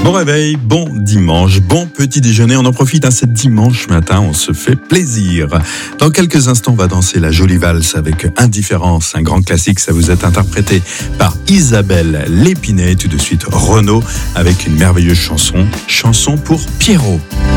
Bon réveil, bon dimanche, bon petit déjeuner. On en profite, c'est dimanche matin, on se fait plaisir. Dans quelques instants, on va danser la jolie valse avec Indifférence, un grand classique. Ça vous est interprété par Isabelle Lépinet. Tout de suite, Renaud avec une merveilleuse chanson pour Pierrot.